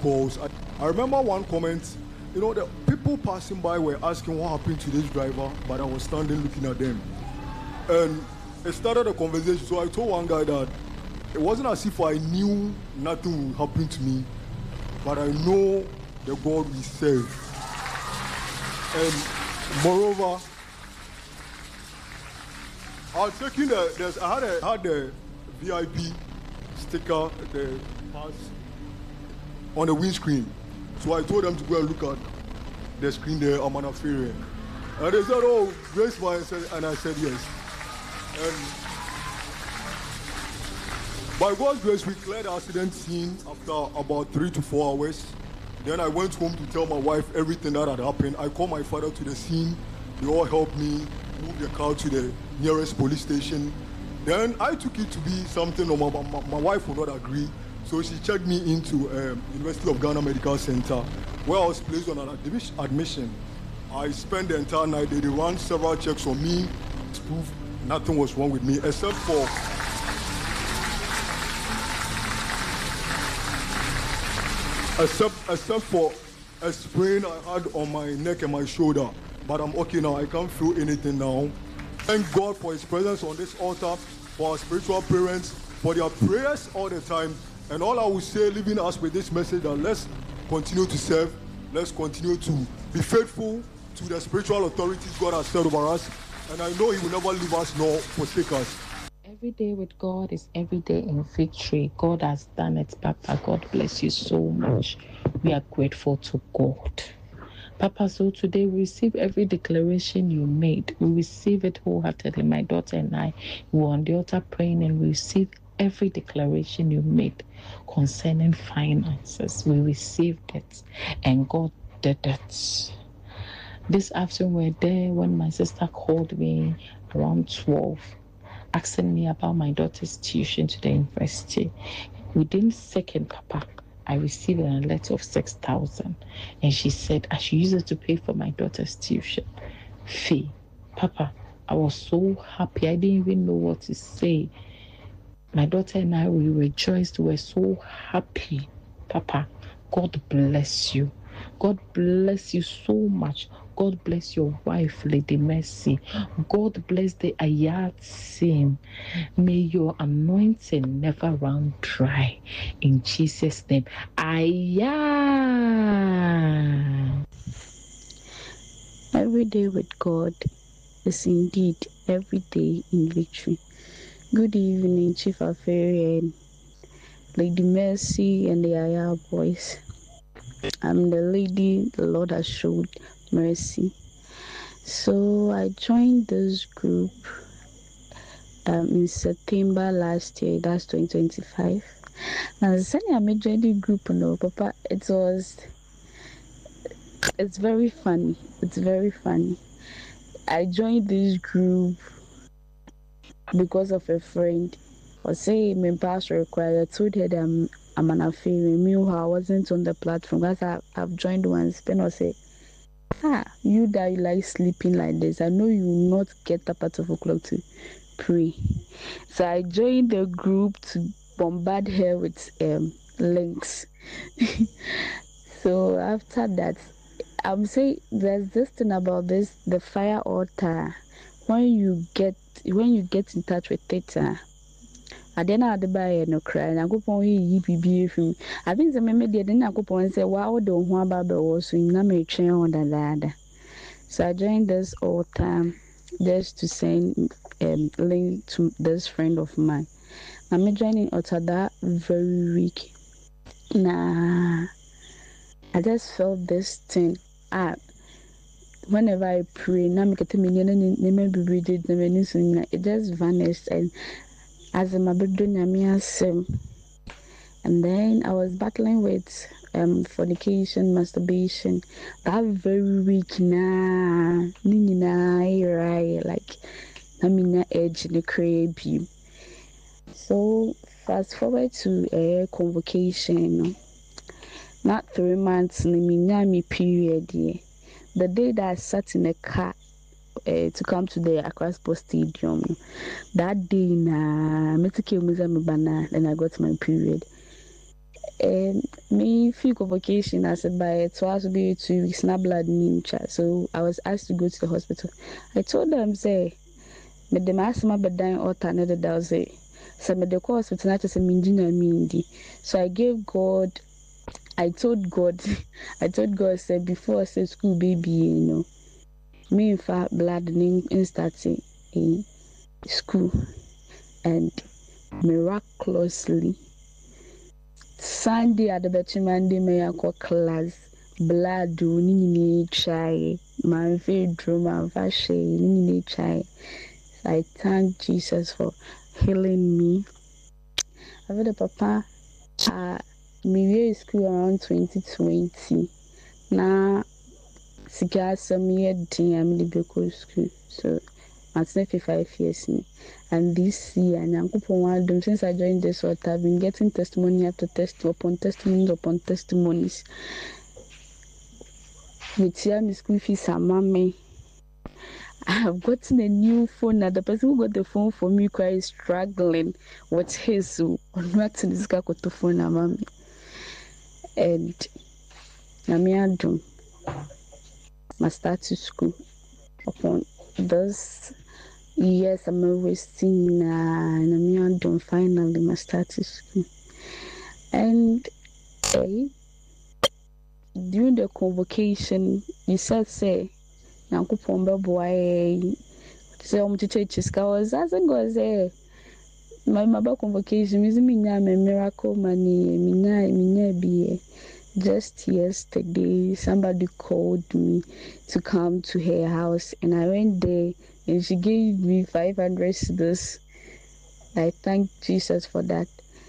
calls. I remember one comment, the people passing by were asking what happened to this driver, but I was standing looking at them. And it started a conversation. So I told one guy that it wasn't as if I knew nothing would happen to me, but I know the God we serve. And moreover, I was taking I had the VIP sticker, the pass on the windscreen. So I told them to go and look at the screen there, Amanafiri. And they said, oh, Grace, and I said yes. And by God's grace, we cleared the accident scene after about 3 to 4 hours. Then I went home to tell my wife everything that had happened. I called my father to the scene. They all helped me move the car to the nearest police station. Then I took it to be something my wife would not agree. So she checked me into University of Ghana Medical Center, where I was placed on an admission. I spent the entire night. They ran several checks on me to prove nothing was wrong with me, except for a sprain I had on my neck and my shoulder. But I'm okay now. I can't feel anything now. Thank God for His presence on this altar, for our spiritual parents, for their prayers all the time. And all I will say, leaving us with this message, that let's continue to serve. Let's continue to be faithful to the spiritual authorities God has set over us. And I know He will never leave us nor forsake us. Every day with God is every day in victory. God has done it, Papa. God bless you so much. We are grateful to God. Papa, so today we receive every declaration you made. We receive it wholeheartedly. My daughter and I were on the altar praying, and we received every declaration you made concerning finances. We received it, and God did it. This afternoon, we were there when my sister called me around 12, asking me about my daughter's tuition to the university. Within a second, Papa, I received an alert of 6,000, and she said I should use it to pay for my daughter's tuition fee. Papa, I was so happy. I didn't even know what to say. My daughter and I, we rejoiced. We were so happy. Papa, God bless you. God bless you so much. God bless your wife, Lady Mercy. God bless the Ayat team. May your anointing never run dry. In Jesus' name. Ayat. Every day with God is indeed every day in victory. Good evening, Chief Affair and Lady Mercy and the Aya boys. I'm the lady the Lord has showed mercy. So I joined this group in September last year, that's 2025. Now, I made the group, Papa, it's very funny. It's very funny. I joined this group because of a friend. I say my pastor required. I told her that I'm an affair. Meanwhile, I wasn't on the platform because I've joined once. Then I say, you that you like sleeping like this, I know you will not get up at 12 o'clock to pray. So I joined the group to bombard her with links. So after that, I'm saying there's this thing about this, the fire altar. When you get in touch with it, I didn't have to buy no cry. I go upon ye from. I think the memory didn't go upon and say, wow, don't want Baba was in Name train on the ladder. So I joined this altar just to send link to this friend of mine. I'm joining altar that very week. Nah, I just felt this thing. Whenever I pray, it just vanished, and as my and then I was battling with fornication, masturbation. That very week like edge in the crave. So fast forward to a convocation, not 3 months, me period. The day that I sat in a car to come to the Accra Sports Stadium, that day then I got my period. Me feel convocation as by it was to be 2 weeks, not blood ninja. So I was asked to go to the hospital. I told them, say, but the mass my bedine or another dozen. So me the course with not as a mindina mindi. So I gave God, I told God, I told God, said before I said school baby, me in fact blood in starting in school, and miraculously Sunday at the betting Monday may I call class blood do nini chai my bedroom and fashion nini chai. I thank Jesus for healing me. I've had a papa me school around 2020. Now sika some year I'm the school. So I'm 5 years now. And this year, and since I joined this world, I've been getting testimony after testimony upon testimonies. With my school fees and mommy, I have gotten a new phone. Now the person who got the phone for me is struggling with his or not in this guy got the phone and mommy. And Namiadum must start to school upon this. Yes, I'm wasting Namiadum finally must start to school. And during the convocation, you said, say, Nankupon Baboy, so teachers, I was asking God, say, my mother convocation is me, a miracle money, me, be. Just yesterday, somebody called me to come to her house, and I went there, and she gave me 500 cedis. I thank Jesus for that.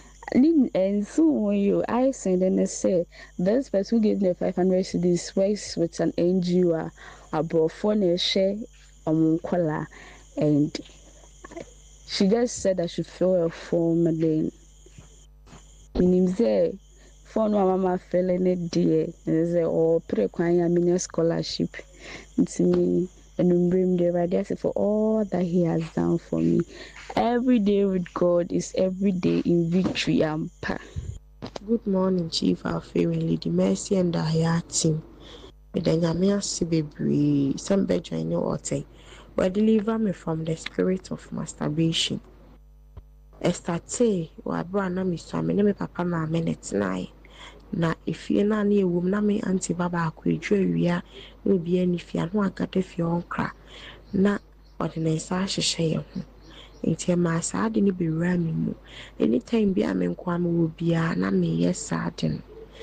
And so when you I send and they say this person who gave me 500 cedis works with an NGO abroad for a share on and she just said I should fill a form and then meaning say phone mama filling it dear and say or pre kwanya mini scholarship to me and bring the right for all that he has done for me. Every day with God is every day in victory and power. Good morning, Chief Alfred Lady Mercy and the Haya team. With the Yamia Sibebre, some bedroom in your but deliver me from the spirit of masturbation. Estate, or Brana Mr. Name Papa Ma minutes nine. Na if you're not near woman, Auntie Baba could dream, will be any fear, no, I got if you're on crack. Na ordinary Sasha share. Nti ma saade ni bewura me mu anytime bi ame nkwa me wo bia na me yes saade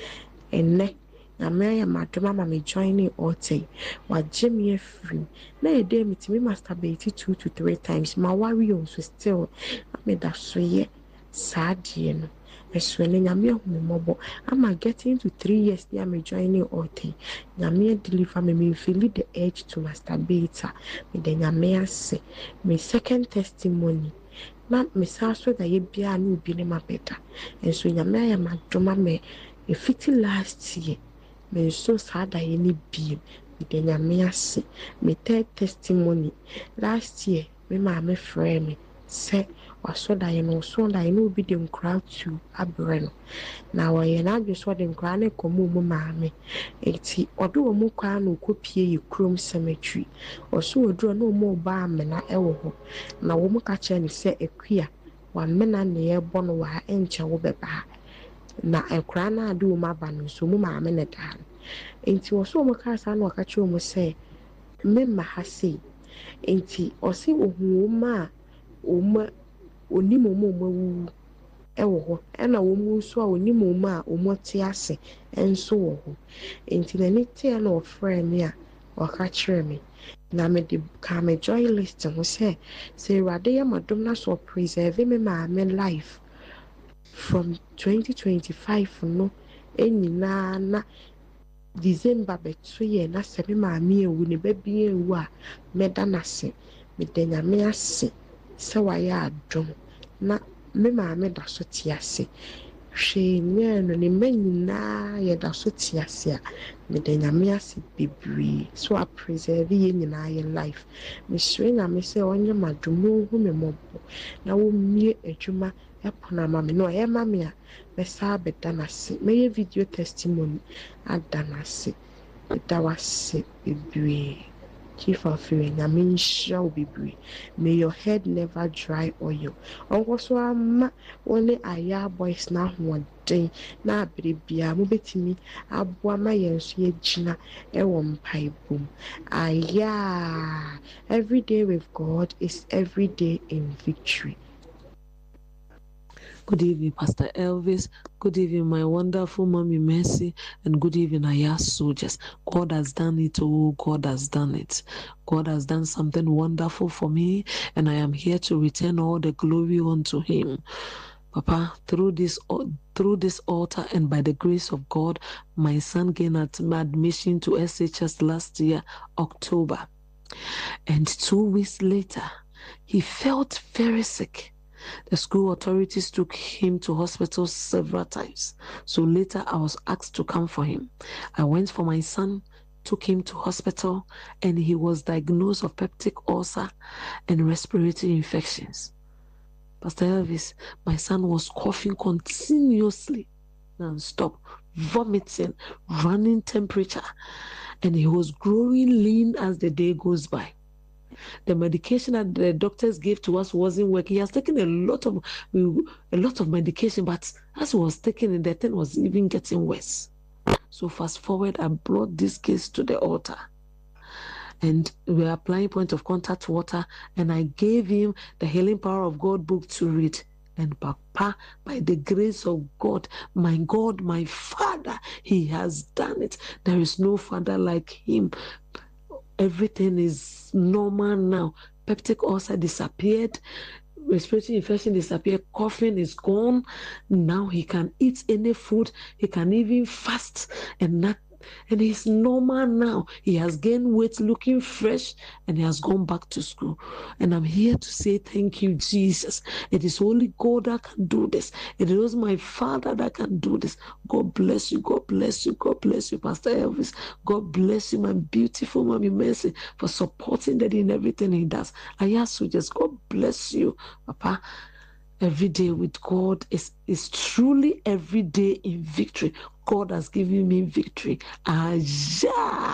enne na me ya madoma ma me join altar wa gym afrim na e dey me masturbate 2 to 3 times ma worry on so still me da so ye saade no eso ne nyame ahummobo ama getting to 3 years ya me join altar nyame deliver me feel the urge to masturbate me the nyame ase my second testimony na me sa so da ye bia na obi ne mabeta enso nyame ya madoma me e fiti last year me so sa da ye ni bi me the nyame ase me third testimony last year me ma me frame me say waso da ye no so da ye no obi dem crowd to abre no na wa ye na adwo so dem crowd ne komo mu ma me enti odo mu kwa na okopie ye krom cemetery oso odro na omo ba amena ewo ho na wo mu ka che ni se ekua wa mena ne ye bo no wa enche wo beba na ekra na ade wo maba no so mu ma me ne da enti oso mu ka sa na ka che wo mu se me ma ha sei enti osi ohu ma o ma oni mo wu ewo ho ena wo mu so a oni mo ma o mo te ase enso wo ho enti na ni te na ofre me a o ka kire me na me de ka me joy list ho say rade ya madom na so preserve me ma me life from 2025 no enyina na December beto ye na se me ma me ewu ne ba bi ewu a me da na se me de nyame ase se wa ya adom na me ma me da so ti ase hwe nye no ne manyina ye da so ti ase a me de nyame ase bebre so a preserve ye nyina ye life me hwe na me se onye madom hu me mobo na wo mie adwuma ɛpono ama me na ɔyɛ ma me a mɛsa abɛda n'ase mɛyɛ video testimony ada n'ase ɛda wase bebree Chief of Nyame nhyira wo bebree. May your head never dry oil. Ɔnkɔ so ama wɔne Aya boys na ahoɔden na abere bia mobɛtumi aboa ma yɛn nso yɛgyina ɛwɔ mpaebom. Aya, every day with God is every day in victory. Good evening, Pastor Elvis. Good evening, my wonderful mommy Mercy. And good evening, Aya soldiers. God has done it. Oh, God has done it. God has done something wonderful for me. And I am here to return all the glory unto him. Papa, through this altar and by the grace of God, my son gained admission to SHS last year, October. And 2 weeks later, he felt very sick. The school authorities took him to hospital several times. So later I was asked to come for him. I went for my son, took him to hospital, and he was diagnosed with peptic ulcer and respiratory infections. Pastor Elvis, my son was coughing continuously, non-stop, vomiting, running temperature, and he was growing lean as the day goes by. The medication that the doctors gave to us wasn't working. He has taken a lot of medication, but as he was taking it, the thing was even getting worse. So fast forward, I brought this case to the altar. And we are applying point of contact water, and I gave him the Healing Power of God book to read. And Papa, by the grace of God, my Father, he has done it. There is no father like him. Everything is normal now. Peptic ulcer disappeared. Respiratory infection disappeared. Coughing is gone. Now he can eat any food. He can even fast and he's normal now. He has gained weight, looking fresh, and he has gone back to school. And I'm here to say thank you, Jesus. It is only God that can do this. It is my Father that can do this. God bless you. God bless you. God bless you, Pastor Elvis. God bless you, my beautiful Mommy Mercy, for supporting Daddy in everything he does. I ask you, just God bless you, Papa. Every day with God is truly every day in victory. God has given me victory.